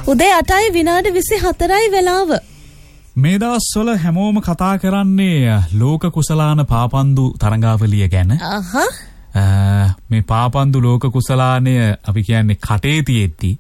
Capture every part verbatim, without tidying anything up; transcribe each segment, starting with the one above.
උදේ අටයි විනාඩි විසිහතරයි වෙලාව. මේ දවස්වල හැමෝම කතා කරන්නේ ලෝක කුසලාන පාපන්දු තරඟාවලිය ගැන. අහහ. මේ පාපන්දු ලෝක කුසලානය අපි කියන්නේ කටේ තියෙද්දි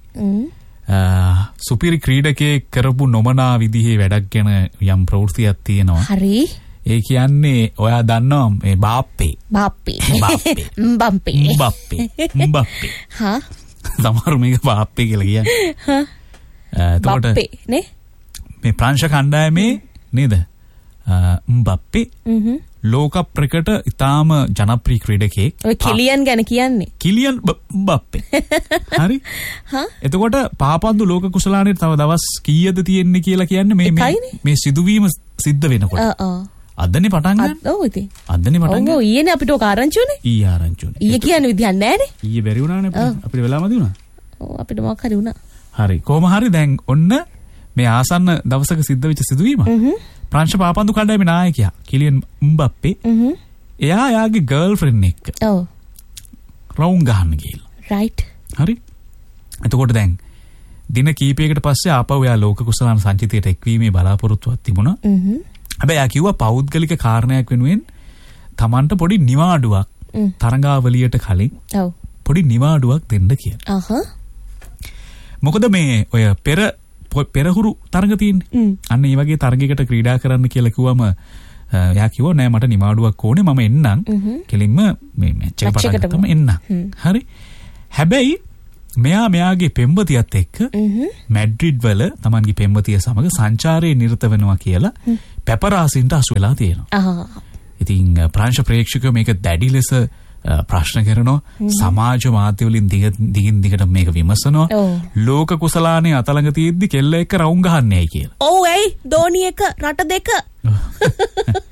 සුපිරි ක්‍රීඩකයෙක් කරපු නොමනා විදිහේ වැඩක් ගැන යම් ප්‍රවෘත්තියක් තියෙනවා. හරි. ඒ කියන්නේ ඔයා දන්නවා මේ බාප්පේ. බාප්පේ. බාප්පේ. බම්පේ. බාප්පේ. බාප්පේ. හා. සමහර මේක බාප්පේ කියලා කියන්නේ. හා. එතකොට බාප්පේ නේ? මේ ප්‍රංශ කණ්ඩායමේ නේද? බාප්පේ. හ්ම්. ලෝක ප්‍රකට ඉතාම ජනප්‍රිය ක්‍රීඩකයෙක්. ඔය කිලියන් ගැන කියන්නේ. කිලියන් බාප්පේ. හරි. හා. එතකොට පාපන්දු ලෝක කුසලානේ තව දවස් කීයද තියෙන්නේ කියලා කියන්නේ මේ මේ සිදුවීම සිද්ධ වෙනකොට. ආ ආ. අදනේ පටන් ගන්න. ඔව් ඉතින්. අදනේ පටන් ගන්න. ඔව් ඊයේනේ අපිට ඔක ආරංචි උනේ. ඊයේ ආරංචි උනේ. ඊයේ කියන්නේ විදියක් නැහැ නේ. ඊයේ බැරි වුණානේ අපිට. අපිට වෙලාමදි වුණා. ඔව් අපිට මොකක් හරි වුණා. හරි. කොහොම හරි දැන් ඔන්න මේ ආසන්න දවසක සිද්ධ වෙච්ච සිදුවීම. හ්ම්. ප්‍රංශ පාපන්දු කණ්ඩායමේ නායකයා කිලියන් එම්බප්පේ. හ්ම්. එයා යාගේ ගර්ල්ෆ්‍රෙන්ඩ් එක්ක. ඔව්. රවුම් ගහන්න ගිහලා. රයිට්. හරි. එතකොට දැන් දින කීපයකට පස්සේ ආපහු එයා ලෝක කුසලාන සංචිතයට එක්වීමේ බලාපොරොත්තුවක් තිබුණා. හ්ම්. හැබැයි යා කිව්වා පෞද්ගලික කාරණයක් වෙනුවෙන් Tamanට පොඩි නිවාඩුවක් තරඟාවලියට කලින් ඔව් පොඩි නිවාඩුවක් දෙන්න කියලා. අහහ. මොකද මේ ඔය පෙර පෙරහුරු තරඟ තියෙන්නේ. අන්න ඒ වගේ තරගයකට ක්‍රීඩා කරන්න කියලා කිව්වම යා කිව්වා නෑ මට නිවාඩුවක් ඕනේ මම එන්නම්. කෙලින්ම මේ මැච් එක පටන් ගත්තම එන්නම්. හරි. හැබැයි මෙයා මෙයාගේ පෙම්වතියත් එක්ක මැඩ්රිඩ් වල Tamanගේ පෙම්වතිය සමග සංචාරයේ නිරත වෙනවා කියලා පැපරාසින්ට අසු වෙලා තියෙනවා. ඉතින් ප්‍රංශ ප්‍රේක්ෂකයෝ මේක දැඩි ලෙස ප්‍රශ්න කරනවා. සමාජ මාධ්‍ය වලින් දිගින් දිගට මේක විමසනවා. ලෝක කුසලානේ අතලඟ තියෙද්දි කෙල්ල එක්ක රවුම් ගහන්නේයි කියලා. ඔව් ඇයි ධෝනි එක රට දෙක